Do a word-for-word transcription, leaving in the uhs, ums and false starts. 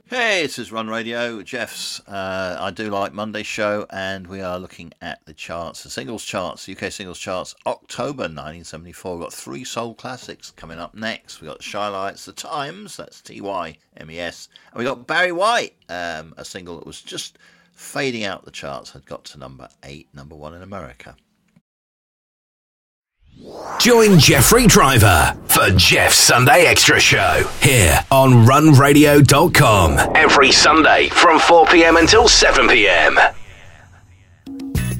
Hey, this is Run Radio, Jeff's uh, I Do Like Monday show, and we are looking at the charts, the singles charts, U K singles charts, October nineteen seventy-four. We've got three soul classics coming up next. We've got the Shy Lights, The Times, that's T Y M E S, and we got Barry White, um, a single that was just fading out the charts, had got to number eight, number one in America. Join Jeffrey Driver for Jeff's Sunday Extra Show here on run radio dot com every Sunday from four p.m. until seven p.m.